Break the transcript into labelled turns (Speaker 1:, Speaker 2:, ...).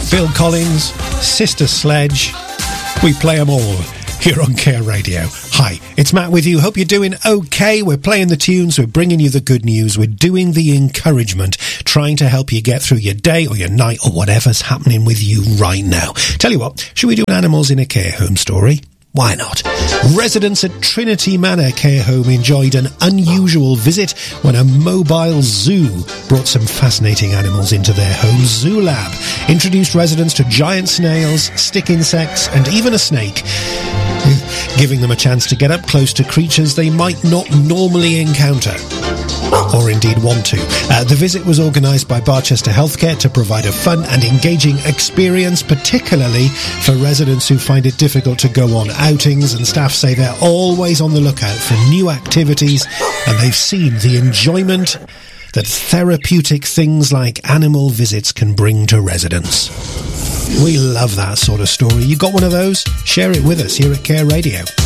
Speaker 1: Phil Collins, Sister Sledge. We play them all here on Care Radio. Hi, it's Matt with you. Hope you're doing okay. We're playing the tunes, we're bringing you the good news, we're doing the encouragement, trying to help you get through your day or your night or whatever's happening with you right now. Tell you what, should we do an Animals in a Care Home story? Why not? Residents at Trinity Manor Care Home enjoyed an unusual visit when a mobile zoo brought some fascinating animals into their home. Zoo Lab introduced residents to giant snails, stick insects, and even a snake, giving them a chance to get up close to creatures they might not normally encounter, or indeed want to. The visit was organised by Barchester Healthcare to provide a fun and engaging experience, particularly for residents who find it difficult to go on outings, and staff say they're always on the lookout for new activities, and they've seen the enjoyment that therapeutic things like animal visits can bring to residents. We love that sort of story. You got one of those? Share it with us here at Care Radio.